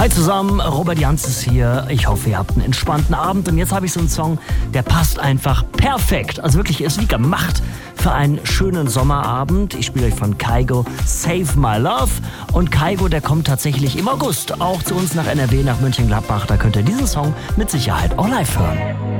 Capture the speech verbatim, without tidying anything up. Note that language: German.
Hi zusammen, Robert Janz ist hier. Ich hoffe, ihr habt einen entspannten Abend. Und jetzt habe ich so einen Song, der passt einfach perfekt. Also wirklich, ist wie gemacht für einen schönen Sommerabend. Ich spiele euch von Kygo Save My Love. Und Kygo, der kommt tatsächlich im August auch zu uns nach N R W, nach Mönchengladbach. Da könnt ihr diesen Song mit Sicherheit auch live hören.